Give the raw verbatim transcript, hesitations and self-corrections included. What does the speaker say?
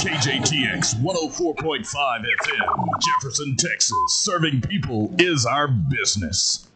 K J T X one oh four point five F M, Jefferson, Texas. Serving people is our business.